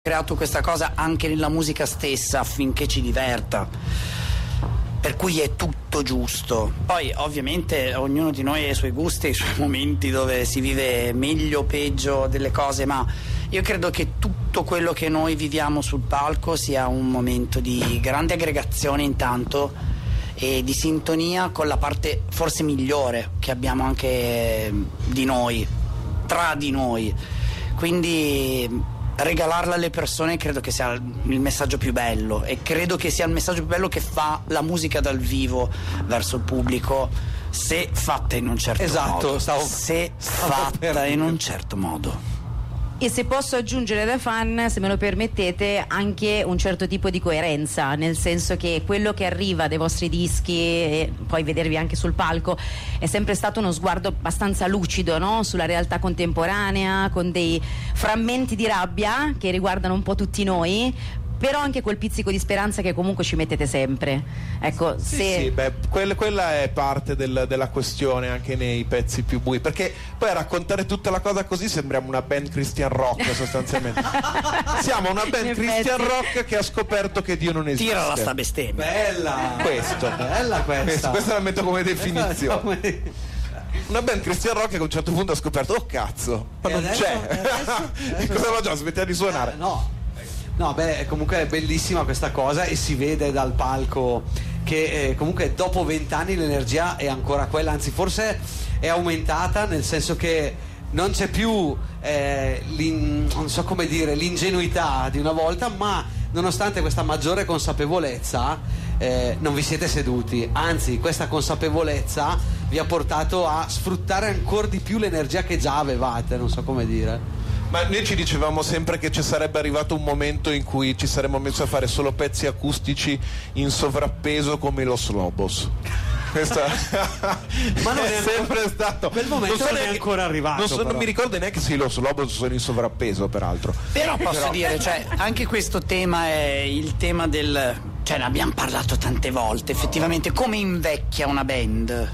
creato questa cosa anche nella musica stessa affinché ci diverta, per cui è tutto giusto. Poi ovviamente ognuno di noi ha i suoi gusti, i suoi momenti dove si vive meglio o peggio delle cose, ma io credo che tutto quello che noi viviamo sul palco sia un momento di grande aggregazione intanto e di sintonia con la parte forse migliore che abbiamo anche di noi, tra di noi, quindi regalarla alle persone credo che sia il messaggio più bello, e credo che sia il messaggio più bello che fa la musica dal vivo verso il pubblico, se fatta in un certo modo. Se fatta in un certo modo. E se posso aggiungere da fan, se me lo permettete, anche un certo tipo di coerenza, nel senso che quello che arriva dai vostri dischi e poi vedervi anche sul palco è sempre stato uno sguardo abbastanza lucido, no? Sulla realtà contemporanea, con dei frammenti di rabbia che riguardano un po' tutti noi, però anche quel pizzico di speranza che comunque ci mettete sempre. Ecco, quella è parte della questione anche nei pezzi più bui, perché poi a raccontare tutta la cosa così sembriamo una band Christian rock sostanzialmente. Siamo una band Christian rock che ha scoperto che Dio non esiste. Tirala sta bestemmia. Bella questa la metto come definizione. Una band Christian rock che a un certo punto ha scoperto, oh cazzo, ma non c'è. Cosa facciamo? Smettiamo di suonare? No, comunque è bellissima questa cosa, e si vede dal palco che comunque dopo 20 anni l'energia è ancora quella, anzi forse è aumentata, nel senso che non c'è più non so come dire, l'ingenuità di una volta, ma nonostante questa maggiore consapevolezza non vi siete seduti, anzi questa consapevolezza vi ha portato a sfruttare ancora di più l'energia che già avevate, non so come dire. Ma noi ci dicevamo sempre che ci sarebbe arrivato un momento in cui ci saremmo messi a fare solo pezzi acustici in sovrappeso come i Los Lobos. Questa ma non è sempre stato quel momento non è ancora arrivato. Non mi ricordo neanche se i Los Lobos sono in sovrappeso, peraltro. Però posso dire, cioè, anche questo tema è il tema del, cioè, ne abbiamo parlato tante volte, effettivamente, come invecchia una band.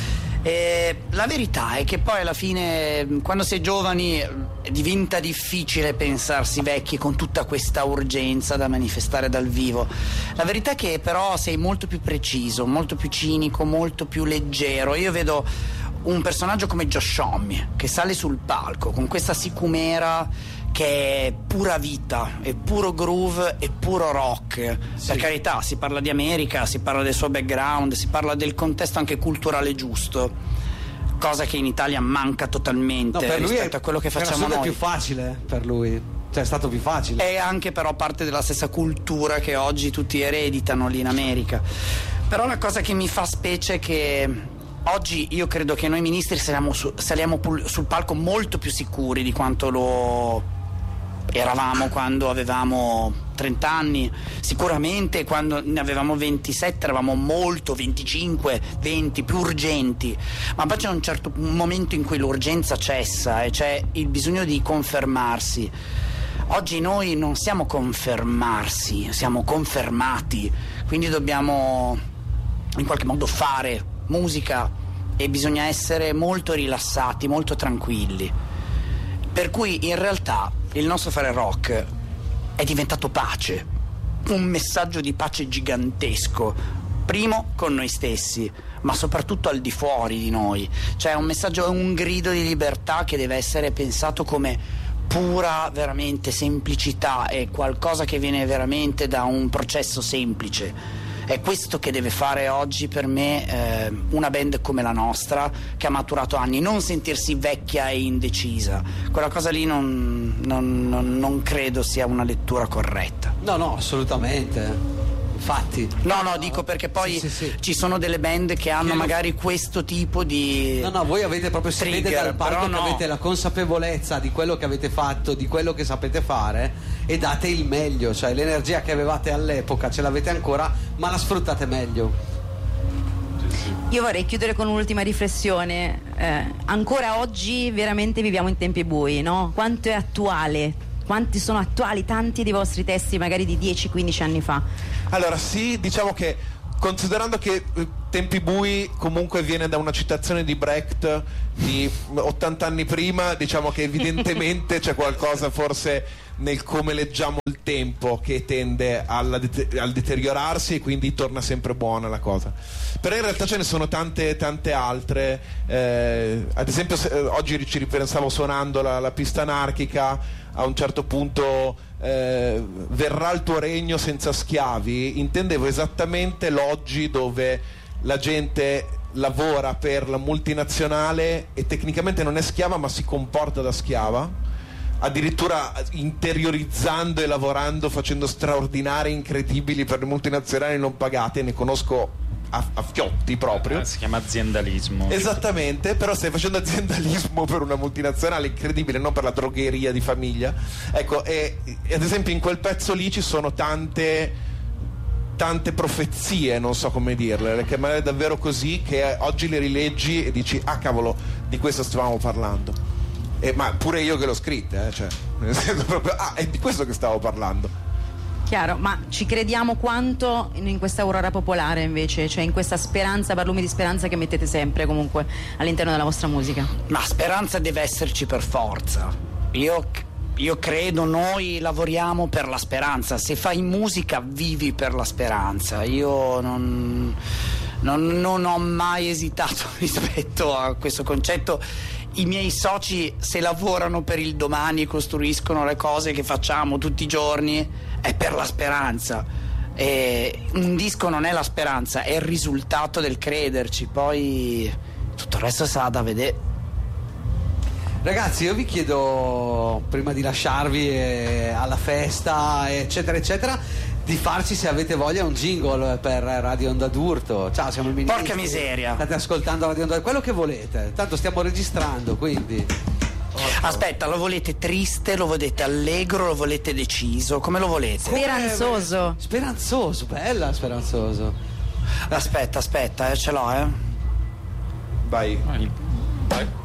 La verità è che poi alla fine, quando sei giovani, diventa difficile pensarsi vecchi con tutta questa urgenza da manifestare dal vivo. La verità è che però sei molto più preciso, molto più cinico, molto più leggero. Io vedo un personaggio come Josh Homme che sale sul palco con questa sicumera che è pura vita, è puro groove, è puro rock. Sì. Per carità, si parla di America, si parla del suo background, si parla del contesto anche culturale giusto, cosa che in Italia manca totalmente rispetto a quello che facciamo noi. È più facile per lui, cioè è stato più facile. È anche però parte della stessa cultura che oggi tutti ereditano lì in America. Però la cosa che mi fa specie è che oggi io credo che noi ministri saliamo sul palco molto più sicuri di quanto lo eravamo quando avevamo 30 anni. Sicuramente quando ne avevamo 27 eravamo molto, 25, 20, più urgenti, ma poi c'è un certo momento in cui l'urgenza cessa e c'è il bisogno di confermarsi. Oggi noi non siamo confermarsi, siamo confermati, quindi dobbiamo in qualche modo fare musica e bisogna essere molto rilassati, molto tranquilli, per cui in realtà il nostro fare rock è diventato pace, un messaggio di pace gigantesco, primo con noi stessi, ma soprattutto al di fuori di noi. Cioè un messaggio, un grido di libertà che deve essere pensato come pura veramente semplicità, è qualcosa che viene veramente da un processo semplice. È questo che deve fare oggi per me una band come la nostra, che ha maturato anni, non sentirsi vecchia e indecisa. Quella cosa lì non credo sia una lettura corretta. No, assolutamente. Infatti. No, dico perché poi sì. ci sono delle band che hanno magari questo tipo di No, voi avete proprio, si vede dal palco che avete la consapevolezza di quello che avete fatto, di quello che sapete fare, e date il meglio, cioè l'energia che avevate all'epoca ce l'avete ancora, ma la sfruttate meglio. Io vorrei chiudere con un'ultima riflessione. Ancora oggi veramente viviamo in tempi bui, no? Quanto è attuale? Quanti sono attuali tanti dei vostri testi magari di 10-15 anni fa? Allora sì, diciamo che considerando che Tempi bui comunque viene da una citazione di Brecht di 80 anni prima, diciamo che evidentemente c'è qualcosa forse nel come leggiamo il tempo che tende al deteriorarsi, e quindi torna sempre buona la cosa. Però in realtà ce ne sono tante altre, ad esempio oggi ci ripensavo suonando la pista anarchica, a un certo punto verrà il tuo regno senza schiavi, intendevo esattamente l'oggi dove la gente lavora per la multinazionale e tecnicamente non è schiava ma si comporta da schiava, addirittura interiorizzando e lavorando, facendo straordinari, incredibili per le multinazionali non pagate. Ne conosco a fiotti proprio. Si chiama aziendalismo. Esattamente, però stai facendo aziendalismo per una multinazionale incredibile, non per la drogheria di famiglia. Ecco, e ad esempio in quel pezzo lì ci sono tante profezie, non so come dirle, perché magari è davvero così che oggi le rileggi e dici ah cavolo, di questo stavamo parlando. Ma pure io che l'ho scritta, cioè, nel senso proprio, è di questo che stavo parlando. Chiaro, ma ci crediamo quanto in questa aurora popolare invece, cioè in questa speranza, barlumi di speranza che mettete sempre comunque all'interno della vostra musica? Ma speranza deve esserci per forza. Io credo, noi lavoriamo per la speranza. Se fai musica vivi per la speranza. Io non ho mai esitato rispetto a questo concetto. I miei soci, se lavorano per il domani e costruiscono le cose che facciamo tutti i giorni, è per la speranza. E un disco non è la speranza, è il risultato del crederci. Poi tutto il resto sarà da vedere. Ragazzi, io vi chiedo, prima di lasciarvi alla festa eccetera eccetera, di farci, se avete voglia, un jingle per Radio Onda d'Urto. Ciao, siamo il Ministri. Porca miseria. State ascoltando Radio Onda, quello che volete, tanto stiamo registrando, quindi. Aspetta, lo volete triste, lo volete allegro, lo volete deciso, come lo volete? Speranzoso. Speranzoso, bella, speranzoso. Aspetta, ce l'ho, Vai.